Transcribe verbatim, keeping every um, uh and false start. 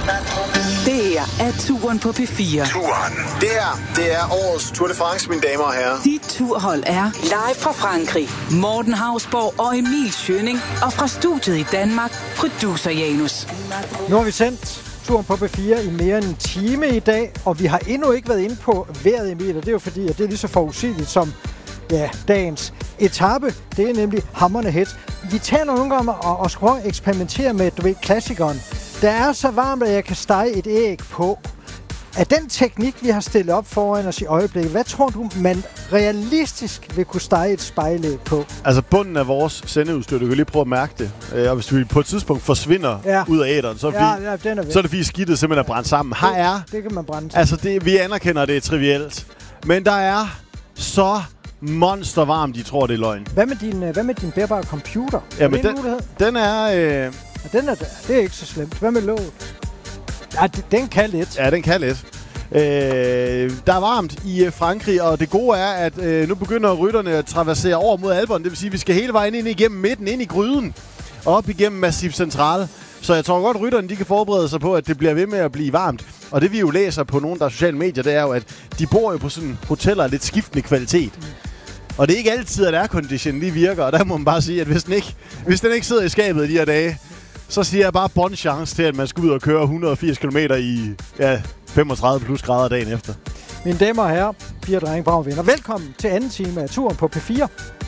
Det her er Turen på P fire. Turen. Det her, det er årets Tour de France, mine damer og herrer. Dit turhold er live fra Frankrig. Morten Hausborg og Emil Schønning. Og fra studiet i Danmark, producer Janus. Nu har vi sendt Turen på P fire i mere end en time i dag, og vi har endnu ikke været inde på vejret, Emil, og det er jo fordi, at det er lige så forudsigeligt som ja, dagens etape. Det er nemlig hamrende hedt. Vi taler nogle gange om at, at skulle eksperimentere med, du ved, klassikeren. Der er så varmt, at jeg kan stege et æg på. Af den teknik, vi har stillet op foran os i øjeblikket, hvad tror du, man realistisk vil kunne stege et spejlæg på? Altså bunden af vores sendeudstyr, du kan lige prøve at mærke det. Øh, og hvis vi på et tidspunkt forsvinder ja. ud af æderen, så er, ja, vi, ja, den er så er det fordi skidtet simpelthen er brændt sammen. Her er, det, det kan man brænde. Altså det, vi anerkender, det er trivielt. Men der er så monstervarmt, de tror, det er løgn. Hvad med din, hvad med din bærbare computer? Ja, men den, den er... Øh... Ja, den er der. Det er ikke så slemt. Hvad med låget? Ja, den kan lidt. Ja, den kan lidt. Øh, der er varmt i øh, Frankrig, og det gode er, at øh, nu begynder rytterne at traversere over mod Alperne. Det vil sige, at vi skal hele vejen ind igennem midten, ind i gryden, og op igennem Massif Central. Så jeg tror godt, at rytterne de kan forberede sig på, at det bliver ved med at blive varmt. Og det vi jo læser på nogle der sociale medier, det er jo, at de bor jo på sådan hoteller af lidt skiftende kvalitet. Mm. Og det er ikke altid, at aircondition lige virker, og der må man bare sige, at hvis den ikke, hvis den ikke sidder i skabet de her dage, så siger jeg bare bon chance til, at man skal ud og køre et hundrede og firs kilometer i ja, femogtredive plus grader dagen efter. Mine damer og herrer, piger, drenge, brav venner. Velkommen til anden time af Turen på P fire.